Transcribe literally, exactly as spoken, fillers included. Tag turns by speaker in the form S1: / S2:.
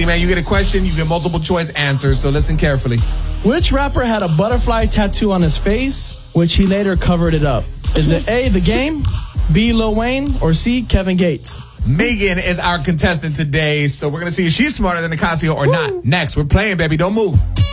S1: man. You get a question, you get multiple choice answers, so listen carefully.
S2: Which rapper had a butterfly tattoo on his face, which he later covered it up? Is it A, The Game, B, Lil Wayne, or C, Kevin Gates?
S1: Megan is our contestant today, so we're going to see if she's smarter than Nicasio or
S2: Woo.
S1: not. Next, we're playing, baby. Don't move.